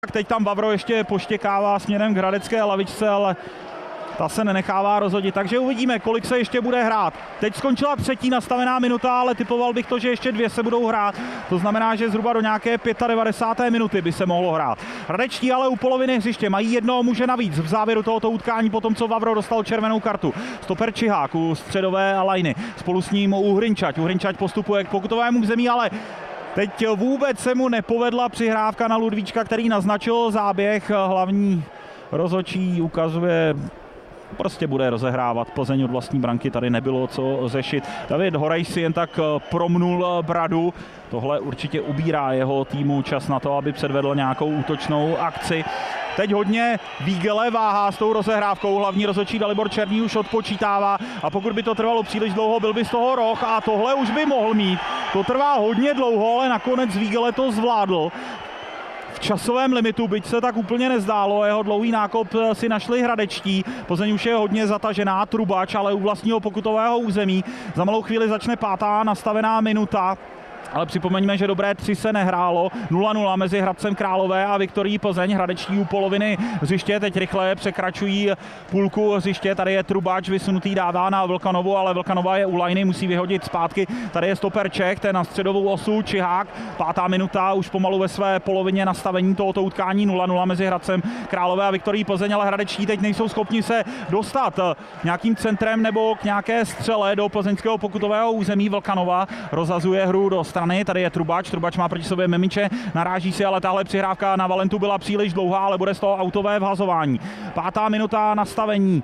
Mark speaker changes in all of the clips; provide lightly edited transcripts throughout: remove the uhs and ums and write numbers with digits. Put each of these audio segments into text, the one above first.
Speaker 1: Teď tam Vavro ještě poštěkává směrem k hradecké lavičce, ale ta se nenechává rozhodit, takže uvidíme, kolik se ještě bude hrát. Teď skončila třetí nastavená minuta, ale typoval bych to, že ještě dvě se budou hrát. To znamená, že zhruba do nějaké 95. minuty by se mohlo hrát. Hradečtí ale u poloviny hřiště mají jednoho muže navíc v závěru tohoto utkání, potom co Vavro dostal červenou kartu. Stoper Čihák u středové lajny, spolu s ním Uhrinčať. Uhrinčať postupuje k pokutovému území, ale teď vůbec se mu nepovedla přihrávka na Ludvíčka, který naznačil záběh. Hlavní rozhodčí ukazuje, prostě bude rozehrávat Plzeň od vlastní branky, tady nebylo co řešit. David Horejš si jen tak promnul bradu, tohle určitě ubírá jeho týmu čas na to, aby předvedl nějakou útočnou akci. Teď hodně Vígele váhá s tou rozehrávkou, hlavní rozhodčí Dalibor Černý už odpočítává a pokud by to trvalo příliš dlouho, byl by z toho roh a tohle už by mohl mít. To trvá hodně dlouho, ale nakonec Vígele to zvládl. V časovém limitu, byť se tak úplně nezdálo, jeho dlouhý nákop si našli hradečtí. Plzeň už je hodně zatažená, Trubač, ale u vlastního pokutového území. Za malou chvíli začne pátá nastavená minuta. Ale připomeňme, že dobré 3 se nehrálo. 0-0 mezi Hradcem Králové a Viktorií Plzeň. Hradečtí u poloviny hřiště teď rychle překračují půlku hřiště. Tady je Trubač vysunutý, dává na Vlkanovu, ale Vlkanova je u lajny, musí vyhodit zpátky. Tady je stoper Čech, ten na středovou osu, Čihák. 5. minuta, už pomalu ve své polovině nastavení tohoto utkání. 0-0 mezi Hradcem Králové a Viktorií Plzeň, ale hradečtí teď nejsou schopni se dostat nějakým centrem nebo k nějaké střele do plzeňského pokutového území. Vlkanova rozhazuje hru do strany. Tady je Trubač, Trubač má proti sobě Memiče, naráží si, ale tahle přihrávka na Valentu byla příliš dlouhá, ale bude z toho autové vhazování. 5. minuta nastavení.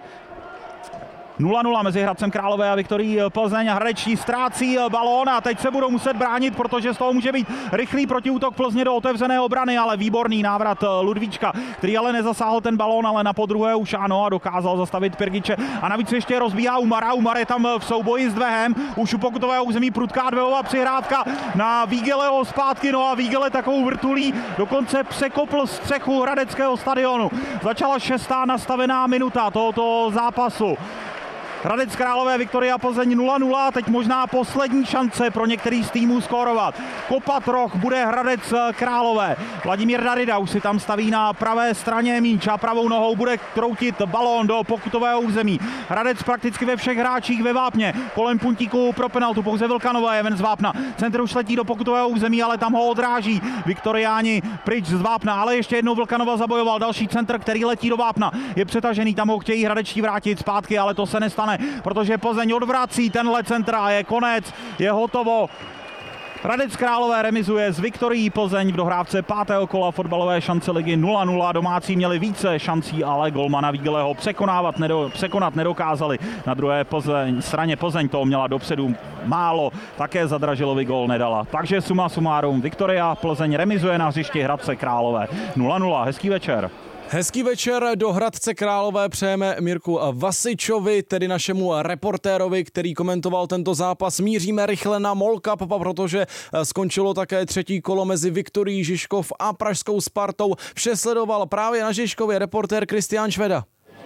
Speaker 1: 0-0 mezi Hradcem Králové a Viktorií Plzeň. Hradečtí ztrácí balón a teď se budou muset bránit, protože z toho může být rychlý protiútok Plzně do otevřené obrany, ale výborný návrat Ludvíčka, který ale nezasáhl ten balón, ale na podruhé už ano a dokázal zastavit Pirgiče. A navíc ještě rozbíhá Umara. Umar je tam v souboji s Dvehem, už u pokutového území prudká Dvehová přihrávka na Vígeleho zpátky, no a Vígele takovou vrtulí dokonce překopl střechu hradeckého stadionu. Začala 6. nastavená minuta tohoto zápasu. Hradec Králové, Viktoria Plzeň 0-0, teď možná poslední šance pro některý z týmů skórovat. Kopat roh bude Hradec Králové. Vladimír Darida už si tam staví na pravé straně míč a pravou nohou bude kroutit balón do pokutového území. Hradec prakticky ve všech hráčích ve vápně. Kolem puntíku pro penaltu, pouze Vlkanova je ven z vápna. Centr už letí do pokutového území, ale tam ho odráží Viktoriáni pryč z vápna, ale ještě jednou Vlkanova zabojoval. Další centr, který letí do vápna, je přetažený, tam ho chtějí hradečtí vrátit zpátky, ale to se nestane, protože Plzeň odvrací tenhle centr a je konec, je hotovo. Hradec Králové remizuje s Viktorií Plzeň v dohrávce 5. kola fotbalové šance ligy 0-0. Domácí měli více šancí, ale golmana Vígeleho překonat nedokázali. Na druhé straně Plzeň toho měla dopředu málo, také Zadražilovi gól nedala. Takže suma sumárum, Viktoria Plzeň remizuje na hřišti Hradce Králové 0-0. Hezký večer.
Speaker 2: Hezký večer do Hradce Králové přejeme Mirku Vasičovi, tedy našemu reportérovi, který komentoval tento zápas. Míříme rychle na MOL Cup, protože skončilo také 3. kolo mezi Viktorií Žižkov a pražskou Spartou. Vše sledoval právě na Žižkově reportér Kristián Šveda.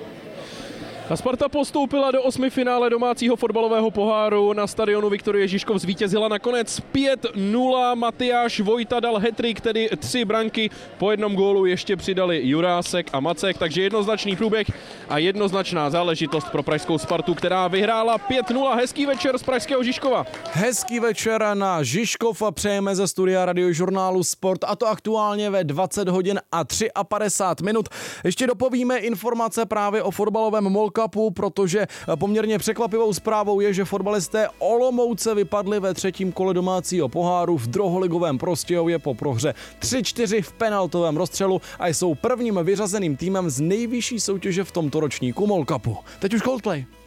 Speaker 3: Sparta postoupila do 8. finále domácího fotbalového poháru. Na stadionu Viktorie Žižkov zvítězila nakonec 5-0. Matyáš Vojta dal hat-trick, tedy 3 branky. Po jednom gólu ještě přidali Jurásek a Macek, takže jednoznačný průběh a jednoznačná záležitost pro pražskou Spartu, která vyhrála 5-0. Hezký večer z pražského Žižkova.
Speaker 2: Hezký večer na Žižkov přejeme ze studia Radiožurnálu Sport, a to aktuálně ve 20 hodin a 53 minut. Ještě dopovíme informace právě o fotbalovém MOL Cupu, protože poměrně překvapivou zprávou je, že fotbalisté Olomouce vypadli ve 3. kole domácího poháru v druholigovém Prostějově po prohře 3-4 v penaltovém rozstřelu a jsou prvním vyřazeným týmem z nejvyšší soutěže v tomto ročníku MOL Cupu. Teď už Coldplay.